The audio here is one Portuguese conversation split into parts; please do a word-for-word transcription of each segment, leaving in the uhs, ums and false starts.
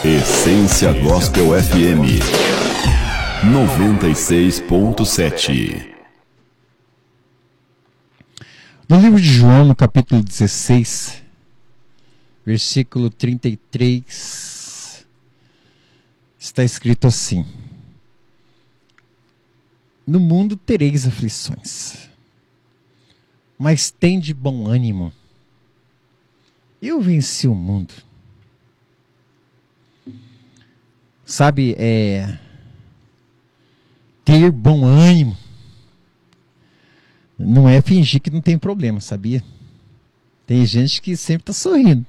Essência Gospel F M noventa e seis ponto sete. No livro de João, no capítulo dezesseis, versículo trinta e três, está escrito assim: no mundo tereis aflições, mas tende bom ânimo, eu venci o mundo. Sabe, é ter bom ânimo não é fingir que não tem problema, sabia? Tem gente que sempre está sorrindo.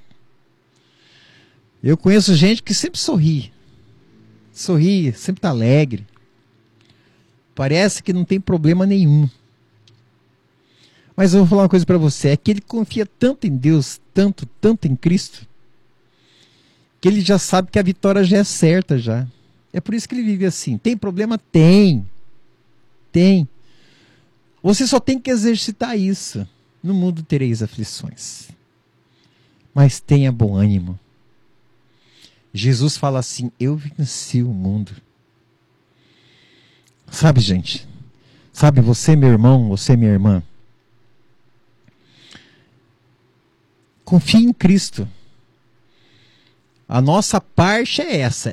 Eu conheço gente que sempre sorri. Sorri, sempre está alegre. Parece que não tem problema nenhum. Mas eu vou falar uma coisa para você. É que ele confia tanto em Deus, tanto, tanto em Cristo, que ele já sabe que a vitória já é certa já. É por isso que ele vive assim. Tem problema? Tem. Tem. Você só tem que exercitar isso. No mundo tereis aflições, mas tenha bom ânimo. Jesus fala assim: eu venci o mundo. Sabe, gente? Sabe, você, meu irmão, você, minha irmã, confie em Cristo. A nossa parte é essa: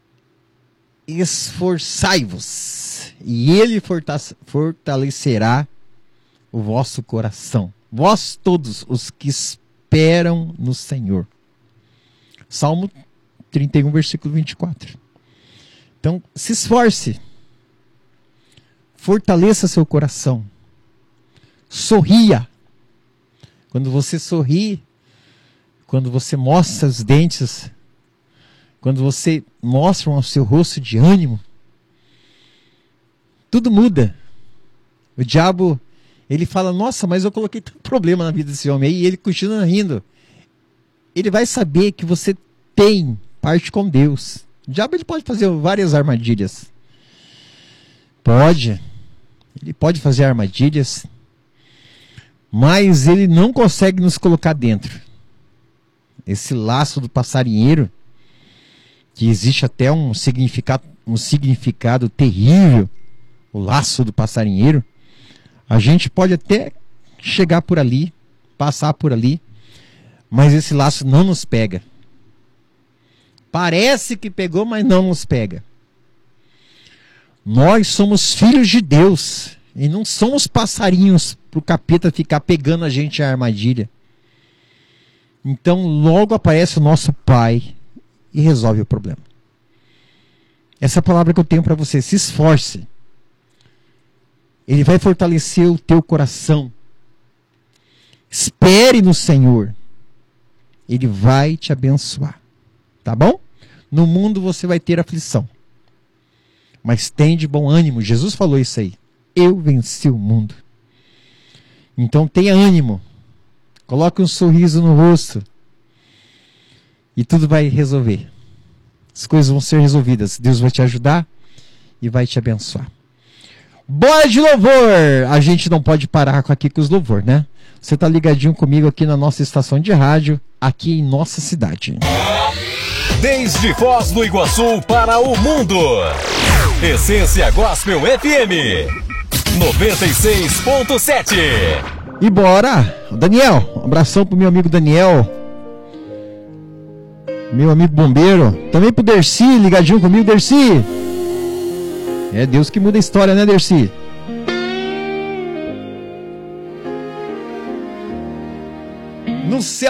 esforçai-vos, e Ele fortalecerá o vosso coração. Vós todos os que esperam no Senhor. Salmo trinta e um, versículo vinte e quatro. Então, se esforce. Fortaleça seu coração. Sorria. Quando você sorri, quando você mostra os dentes, quando você mostra o seu rosto de ânimo, tudo muda. O diabo, ele fala: nossa, mas eu coloquei tanto problema na vida desse homem aí, e ele continua rindo. Ele vai saber que você tem parte com Deus. O diabo, ele pode fazer várias armadilhas. Pode. Ele pode fazer armadilhas, mas ele não consegue nos colocar dentro. Esse laço do passarinheiro, que existe até um significado, um significado terrível, o laço do passarinheiro, a gente pode até chegar por ali, passar por ali, mas esse laço não nos pega. Parece que pegou, mas não nos pega. Nós somos filhos de Deus e não somos passarinhos para o capeta ficar pegando a gente a armadilha. Então logo aparece o nosso Pai e resolve o problema. Essa é a palavra que eu tenho para você: se esforce. Ele vai fortalecer o teu coração. Espere no Senhor. Ele vai te abençoar. Tá bom? No mundo você vai ter aflição, mas tem de bom ânimo. Jesus falou isso aí: eu venci o mundo. Então tenha ânimo. Coloque um sorriso no rosto e tudo vai resolver. As coisas vão ser resolvidas. Deus vai te ajudar e vai te abençoar. Bora de louvor! A gente não pode parar aqui com os louvor, né? Você tá ligadinho comigo aqui na nossa estação de rádio, aqui em nossa cidade. Desde Foz do Iguaçu para o mundo. Essência Gospel F M noventa e seis ponto sete. E bora! Daniel, um abração pro meu amigo Daniel, meu amigo bombeiro. Também pro Dercy, ligadinho comigo, Dercy. É Deus que muda a história, né, Dercy? No céu